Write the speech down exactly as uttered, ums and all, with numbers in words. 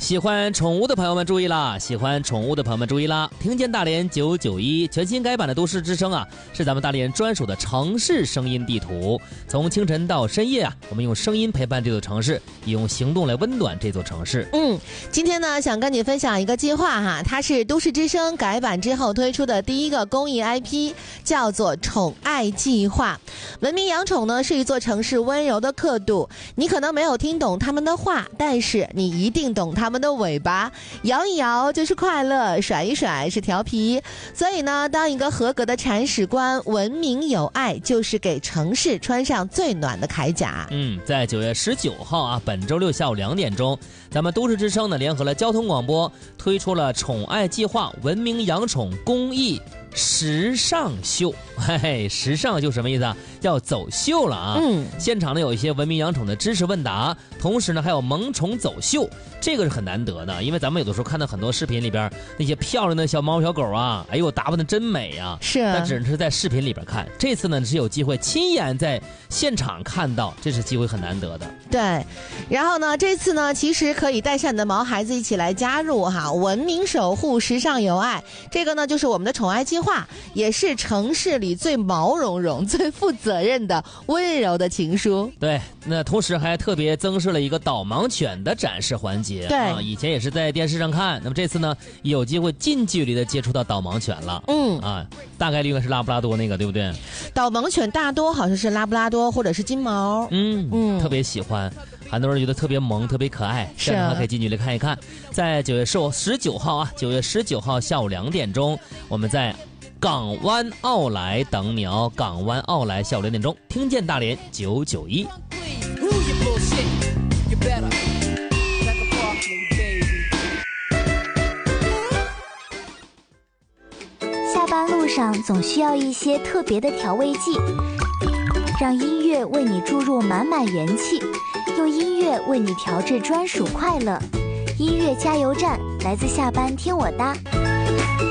喜欢宠物的朋友们注意啦！喜欢宠物的朋友们注意啦！听见大连九九一全新改版的都市之声啊，是咱们大连专属的城市声音地图。从清晨到深夜啊，我们用声音陪伴这座城市，也用行动来温暖这座城市。 嗯，今天呢，想跟你分享一个计划哈，它是都市之声改版之后推出的第一个公益 I P， 叫做宠爱计划。文明养宠呢，是一座城市温柔的刻度。你可能没有听懂他们的话，但是你一定懂他们的尾巴。摇一摇就是快乐，甩一甩是调皮。所以呢，当一个合格的铲屎官，文明有爱，就是给城市穿上最暖的铠甲。 嗯，在九月十九号啊，本周六下午两点钟，咱们都市之声呢联合了交通广播，推出了宠爱计划文明养宠公益时尚秀。嘿嘿，时尚秀什么意思啊？要走秀了啊！嗯，现场呢有一些文明养宠的知识问答，同时呢还有萌宠走秀，这个是很难得的，因为咱们有的时候看到很多视频里边那些漂亮的小猫小狗啊，哎呦打扮的真美啊！ 是， 但只是在视频里边看，这次呢是有机会亲眼在现场看到，这是机会很难得的。 对，然后呢，这次呢其实可以带上你的毛孩子一起来加入哈，文明守护时尚有爱，这个呢就是我们的宠爱计划，也是城市里最毛茸茸、最负责任的温柔的情书。 对，那同时还特别增设了一个导盲犬的展示环节。 对、 啊，以前也是在电视上看，那么这次呢也有机会近距离的接触到导盲犬了。 嗯啊，大概率应该是拉布拉多那个，对不对？ 导盲犬大多好像是拉布拉多或者是金毛。 嗯嗯，特别喜欢。很多人觉得特别萌，特别可爱，这样的话可以近距离看一看。在九月十九号啊，九月十九号下午两点钟，我们在港湾奥莱等你哦。港湾奥莱下午两点钟，听见大连九九一。 下班路上总需要一些特别的调味剂，让音乐为你注入满满元气，用音乐为你调制专属快乐。音乐加油站，来自下班听我哒。